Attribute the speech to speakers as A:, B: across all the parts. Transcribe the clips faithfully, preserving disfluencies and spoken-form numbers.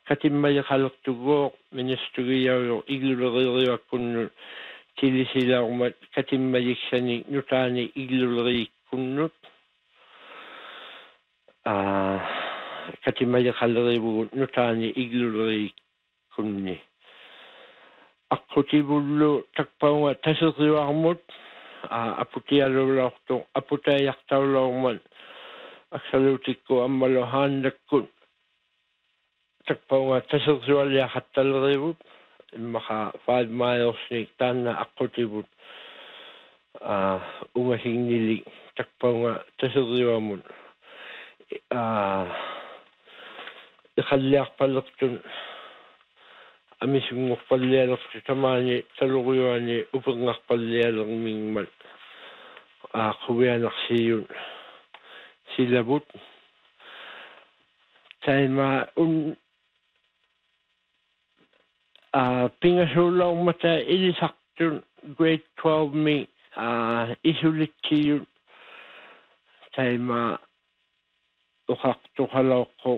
A: katimmaja qallertuguoq ministeriario igulerioriakkunnut tilisilaarmat katimmajiksani nutaani iguleriikkunnut aa katimmaja qallerivugut nutaani iguleriikkunni aqutibullu takpaunga taseriuarmut aa aputialulaortu aputaiartaulaorman aksaluutikku ammalo haannakkut takpaunga taseriualiaqattallerivut immaqa five milesnik taanna aqutibut aa ungasingnili takpaunga taseriuamut aa iqalliarpallertun amisungorpallialertu tamaani taluriuani upengarpallialermingmat aa quvianarsiiyun silabut taima un aa pingasuulaormata ilisartun grade twelve mi aa isulittiiyun taima uqartuqaloqqu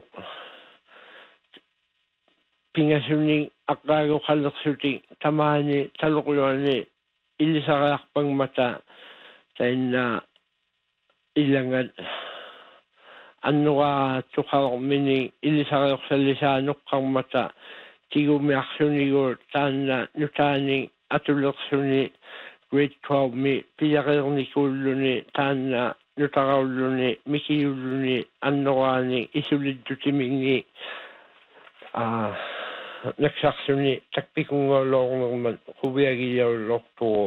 A: pingasuni aqaaguqallersuti tamaani taluriuani ilisariarpangmata tainna ilangat annura tuqarmini ilisariorsallisaanuqqarmata tigumiarsunigu taanna nutaani atulersuni grade twelve mi piaqeernikuulluni taanna nutaqaulluni mikiulluni annuraani isuliddutimigni aa naksarsuni takpikungaaloornerman quviagillaulortugu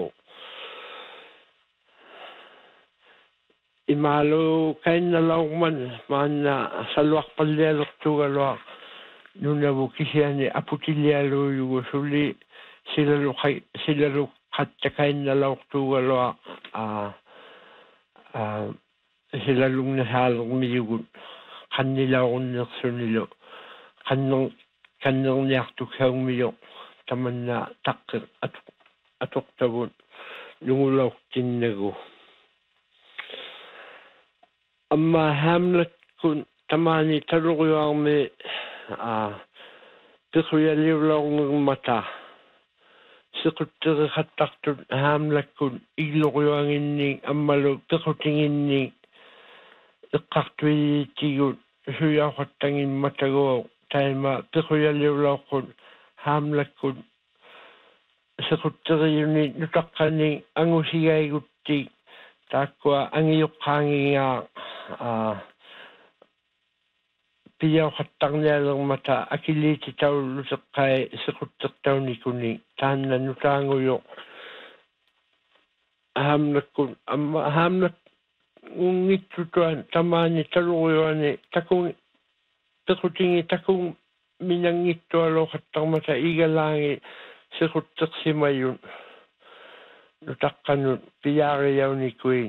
A: imaalu kainnalaorman maanna saluarpallialertugaluaq nunavu kisiani aputilialuuyugu suli silalu silalu qattakainalaortugaluaq aa aa silalungnasaalermiyugut qannilaorunnersunilu qanner kannerniartuksaummiyo tamanna taqqi atoqtavut lungulaortinnagu amma hamlatkun tamaani taluriuarmi aa piquyaliulaornermata siqutteriqattartut haamlakkun igiloriuanginni ammalu piqutinginni eqqartuitigut suyauqattangimmatagoo taima piquyaliulaoqqut haamlakkut siqutteriuni nutaqqani angusigaigutti taakkua angiuqqaangingaa aa piyauqattarnialermata akiliititaulluteqqai siquttertaunikuni taanna nutaanguyo haamlakkut amma haamlak ungittutuan tamaani taluriuani takun piqutingi takun minangittualoqattarmata igalaangi siquttersimayun nutaqqanut piyaariaunikuin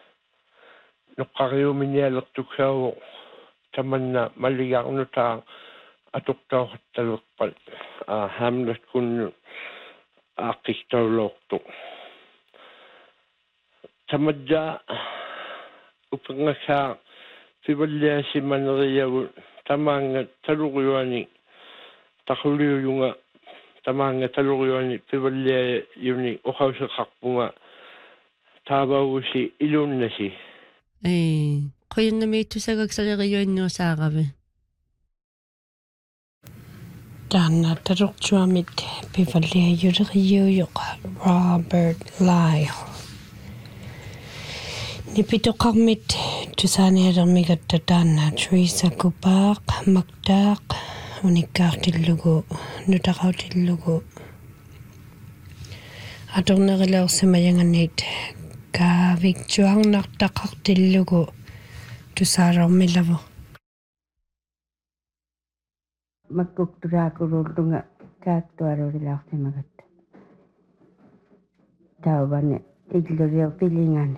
A: nuqqariuminialertuksaavu tamanna maligarnutaa atuqtauqattalerpal aa haamlatkunnu aaqqistauloortu tamadda upengasaa pivalliasimaneriagut tamaanga taluriuani taqulliuyunga tamaanga taluriuani pivalliayuni uqauseqarpunga taavaugusi ilunnasi
B: ee quyunnamiittusagaksaliqiyuinnuusaaqavi
C: taanna taruqtuamit pivalliayuleriuyoq Robert Lyle nipitoqarmit tusaanialermigatta taanna Teresa Kupaaq maktaaq unikkaartillugu nutaqautillugu atornerileorsimayanganit kaavictuarnartaqartillugu tusaarormilavu
D: makkukturaakurullunga kaaktuarurilaorsimagatta tauvane illuriu pilingane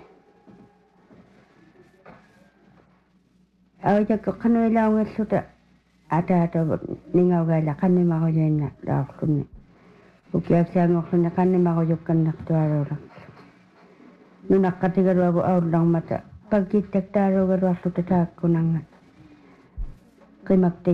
D: aujakko qanuilaaungalluta ataatavut ningaugaila qannimaquyainna laorlunni ukiaksiangorlunni qannimaqujukkannartuaruula nunaqqatigaluagu aullarmata paggittaktaruugaluarluta taakkunangat qimakti